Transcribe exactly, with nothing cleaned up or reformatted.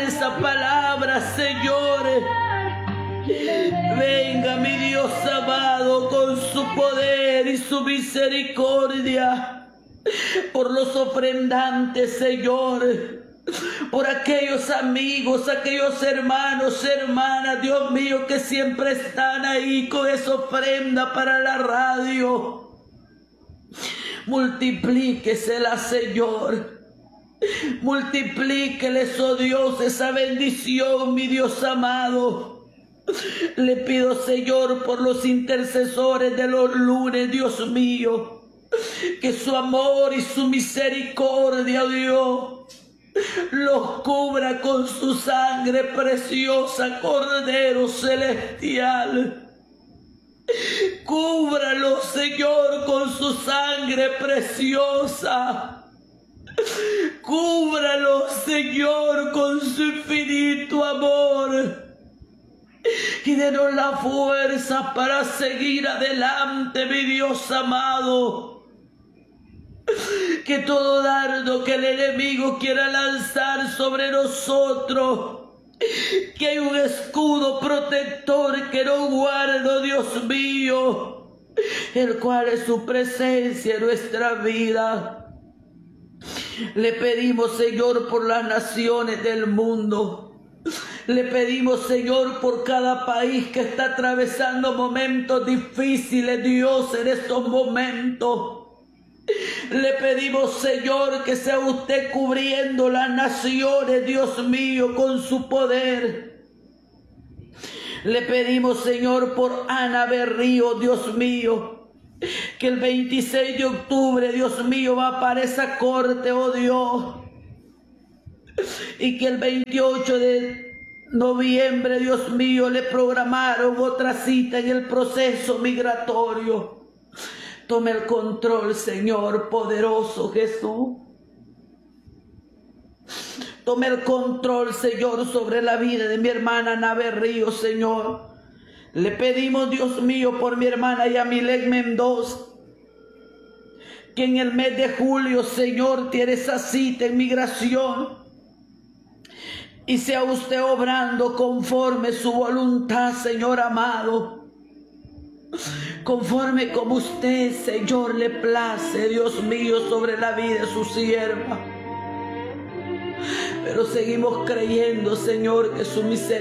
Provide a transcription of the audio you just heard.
esa palabra, Señor. Venga, mi Dios amado, con su poder y su misericordia, por los ofrendantes, Señor, por aquellos amigos, aquellos hermanos, hermanas, Dios mío, que siempre están ahí con esa ofrenda para la radio. Multiplíquesela, Señor. Multiplíqueles, oh Dios, esa bendición, mi Dios amado. Le pido, Señor, por los intercesores de los lunes, Dios mío, que su amor y su misericordia, oh Dios, los cubra con su sangre preciosa, Cordero Celestial. Cúbralo, Señor, con su sangre preciosa. Cúbralo, Señor, con su infinito amor. Y denos la fuerza para seguir adelante, mi Dios amado. Que todo dardo que el enemigo quiera lanzar sobre nosotros, que hay un escudo protector que nos guarda, Dios mío, el cual es su presencia en nuestra vida. Le pedimos, Señor, por las naciones del mundo. Le pedimos, Señor, por cada país que está atravesando momentos difíciles, Dios, en estos momentos. Le pedimos, Señor, que sea usted cubriendo las naciones, Dios mío, con su poder. Le pedimos, Señor, por Ana Berrío, Dios mío, que el veintiséis de octubre, Dios mío, va para esa corte, oh Dios. Y que el veintiocho de noviembre, Dios mío, le programaron otra cita en el proceso migratorio. Tome el control, Señor, poderoso Jesús. Tome el control, Señor, sobre la vida de mi hermana Ana Berrío, Señor. Le pedimos, Dios mío, por mi hermana Yamilet Mendoza, que en el mes de julio, Señor, tiene esa cita en migración. Y sea usted obrando conforme su voluntad, Señor amado. Conforme como usted, Señor, le place, Dios mío, sobre la vida de su sierva. Pero seguimos creyendo, Señor, que su misericordia